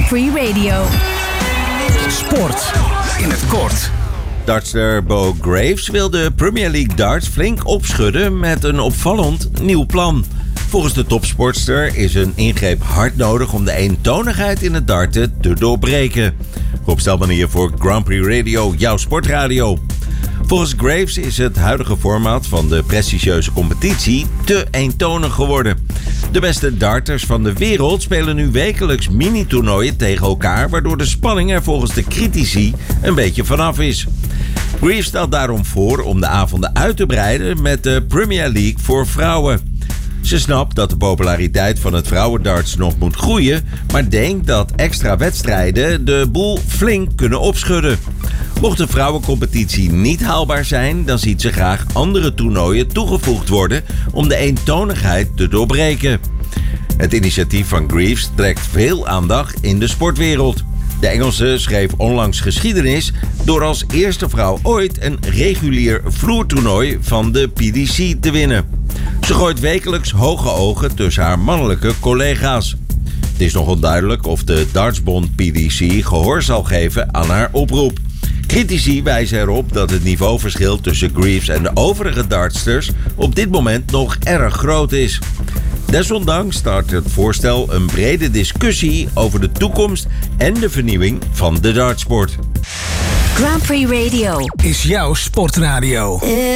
Grand Prix Radio. Sport in het kort. Dartster Bo Graves wil de Premier League darts flink opschudden met een opvallend nieuw plan. Volgens de topsportster is een ingreep hard nodig om de eentonigheid in het darten te doorbreken. Rob Stelman hier voor Grand Prix Radio, jouw sportradio. Volgens Graves is het huidige format van de prestigieuze competitie te eentonig geworden. De beste darters van de wereld spelen nu wekelijks mini-toernooien tegen elkaar, waardoor de spanning er volgens de critici een beetje vanaf is. Graves stelt daarom voor om de avonden uit te breiden met de Premier League voor vrouwen. Ze snapt dat de populariteit van het vrouwendarts nog moet groeien, maar denkt dat extra wedstrijden de boel flink kunnen opschudden. Mocht de vrouwencompetitie niet haalbaar zijn, dan ziet ze graag andere toernooien toegevoegd worden om de eentonigheid te doorbreken. Het initiatief van Graves trekt veel aandacht in de sportwereld. De Engelse schreef onlangs geschiedenis door als eerste vrouw ooit een regulier vloertoernooi van de PDC te winnen. Ze gooit wekelijks hoge ogen tussen haar mannelijke collega's. Het is nog onduidelijk of de dartsbond PDC gehoor zal geven aan haar oproep. Critici wijzen erop dat het niveauverschil tussen Graves en de overige dartsters op dit moment nog erg groot is. Desondanks start het voorstel een brede discussie over de toekomst en de vernieuwing van de dartsport. Grand Prix Radio is jouw sportradio.